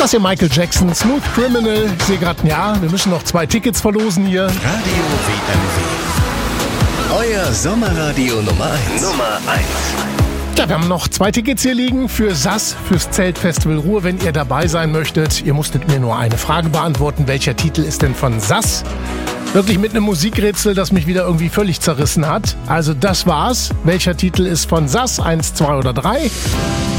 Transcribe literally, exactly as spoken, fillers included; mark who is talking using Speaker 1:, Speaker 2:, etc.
Speaker 1: Das hier Michael Jackson, Smooth Criminal. Ich sehe gerade, ja, wir müssen noch zwei Tickets verlosen hier.
Speaker 2: Radio W M W. Euer Sommerradio Nummer eins. Nummer eins.
Speaker 1: Ja, wir haben noch zwei Tickets hier liegen für S A S, fürs Zeltfestival Ruhr, wenn ihr dabei sein möchtet. Ihr musstet mir nur eine Frage beantworten. Welcher Titel ist denn von S A S? Wirklich mit einem Musikrätsel, das mich wieder irgendwie völlig zerrissen hat. Also das war's. Welcher Titel ist von S A S? Eins, zwei oder drei?